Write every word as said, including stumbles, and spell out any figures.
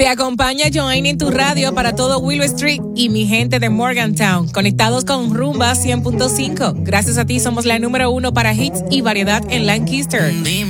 Te acompaña Joanne en tu radio para todo Willow Street y mi gente de Morgantown, conectados con Rumba cien punto cinco. Gracias a ti somos la número uno para hits y variedad en Lancaster.